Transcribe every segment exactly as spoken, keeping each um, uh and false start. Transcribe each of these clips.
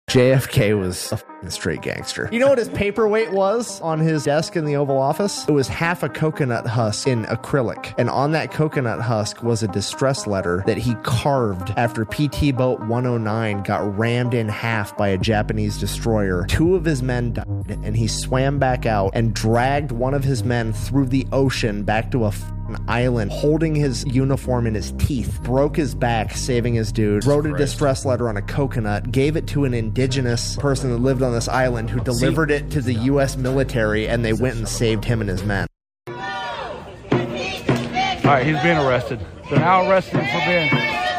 J F K was a f***ing straight gangster. You know what his paperweight was on his desk in the Oval Office? It was half a coconut husk in acrylic. And on that coconut husk was a distress letter that he carved after P T Boat one oh nine got rammed in half by a Japanese destroyer. Two of his men died, and he swam back out and dragged one of his men through the ocean back to a f- island, holding his uniform in his teeth, broke his back, saving his dude, wrote a distress letter on a coconut, gave it to an indigenous person that lived on this island who delivered it to the U S military, and they went and saved him and his men. All right, he's being arrested. They're now arresting him for being...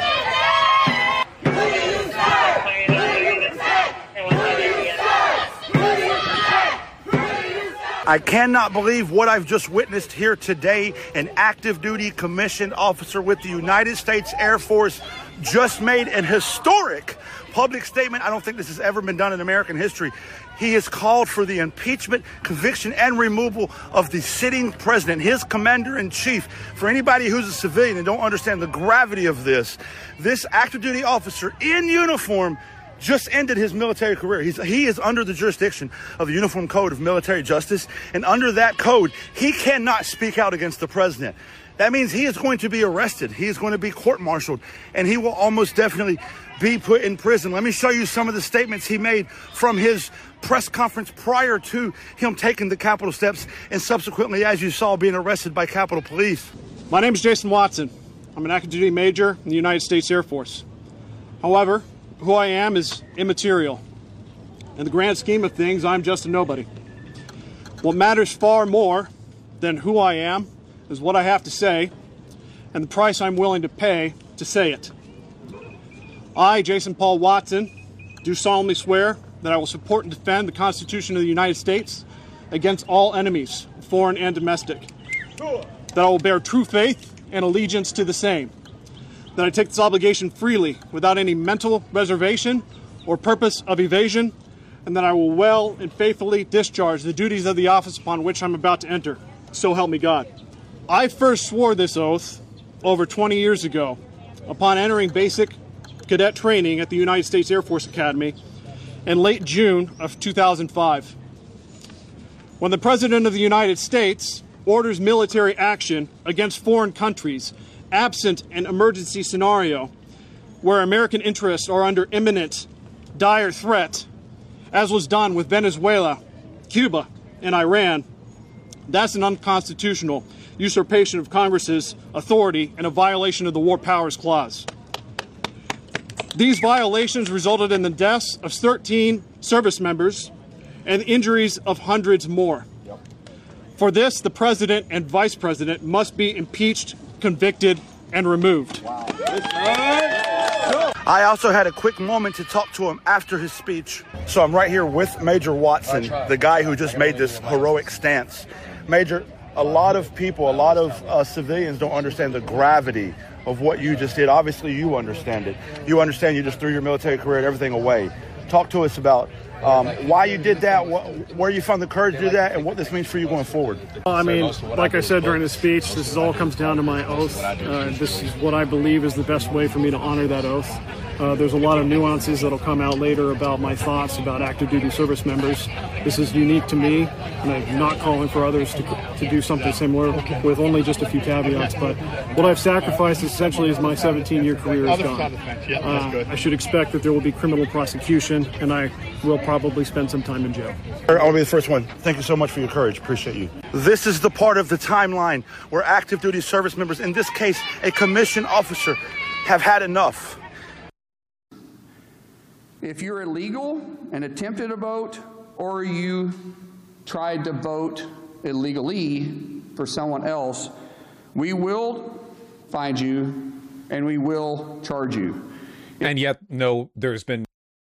I cannot believe what I've just witnessed here today. An active duty commissioned officer with the United States Air Force just made an historic public statement. I don't think this has ever been done in American history. He has called for the impeachment, conviction, and removal of the sitting president, his commander-in-chief. For anybody who's a civilian and don't understand the gravity of this, this active duty officer in uniform just ended his military career. He's, he is under the jurisdiction of the Uniform Code of Military Justice, and under that code, he cannot speak out against the president. That means he is going to be arrested. He is going to be court-martialed, and he will almost definitely be put in prison. Let me show you some of the statements he made from his press conference prior to him taking the Capitol steps, and subsequently, as you saw, being arrested by Capitol Police. My name is Jason Watson. I'm an active duty major in the United States Air Force. However, who I am is immaterial. In the grand scheme of things, I'm just a nobody. What matters far more than who I am is what I have to say and the price I'm willing to pay to say it. I, Jason Paul Watson, do solemnly swear that I will support and defend the Constitution of the United States against all enemies, foreign and domestic. That I will bear true faith and allegiance to the same. That I take this obligation freely, without any mental reservation or purpose of evasion, and that I will well and faithfully discharge the duties of the office upon which I'm about to enter. So help me God. I first swore this oath over twenty years ago upon entering basic cadet training at the United States Air Force Academy in late June of two thousand five. When the President of the United States orders military action against foreign countries absent an emergency scenario where American interests are under imminent, dire threat, as was done with Venezuela, Cuba, and Iran, that's an unconstitutional usurpation of Congress's authority and a violation of the War Powers Clause. These violations resulted in the deaths of thirteen service members and the injuries of hundreds more. For this, the President and Vice President must be impeached, convicted, and removed. Wow. I also had a quick moment to talk to him after his speech. So I'm right here with Major Watson, the guy who just made this heroic stance. Major, a lot of people, a lot of uh, civilians don't understand the gravity of what you just did. Obviously, you understand it. You understand you just threw your military career and everything away. Talk to us about Um, why you did that, what, where you found the courage to do that, and what this means for you going forward. Well, I mean, like I said during the speech, this is all comes down to my oath. Uh, this is what I believe is the best way for me to honor that oath. Uh, there's a lot of nuances that'll come out later about my thoughts about active duty service members. This is unique to me, and I'm not calling for others to, to do something similar with only just a few caveats. But what I've sacrificed essentially is my seventeen-year career is gone. Uh, I should expect that there will be criminal prosecution, and I will probably spend some time in jail. I'll be the first one. Thank you so much for your courage. Appreciate you. This is the part of the timeline where active duty service members, in this case, a commissioned officer, have had enough. If you're illegal and attempted to vote, or you tried to vote illegally for someone else, we will find you and we will charge you. And yet, no, there's been